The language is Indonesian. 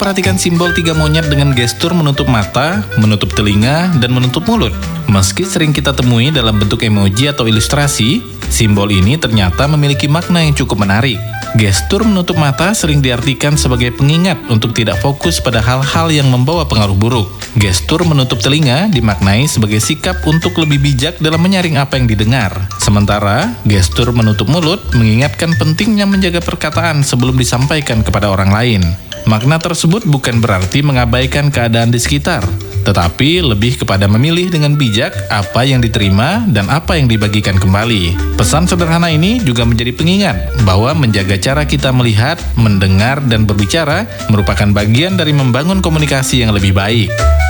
memperhatikan simbol tiga monyet dengan gestur menutup mata, menutup telinga, dan menutup mulut. Meski sering kita temui dalam bentuk emoji atau ilustrasi, simbol ini ternyata memiliki makna yang cukup menarik. Gestur menutup mata sering diartikan sebagai pengingat untuk tidak fokus pada hal-hal yang membawa pengaruh buruk. Gestur menutup telinga dimaknai sebagai sikap untuk lebih bijak dalam menyaring apa yang didengar. Sementara, gestur menutup mulut mengingatkan pentingnya menjaga perkataan sebelum disampaikan kepada orang lain. Makna tersebut bukan berarti mengabaikan keadaan di sekitar, tetapi lebih kepada memilih dengan bijak apa yang diterima dan apa yang dibagikan kembali. Pesan sederhana ini juga menjadi pengingat bahwa menjaga cara kita melihat, mendengar, dan berbicara merupakan bagian dari membangun komunikasi yang lebih baik.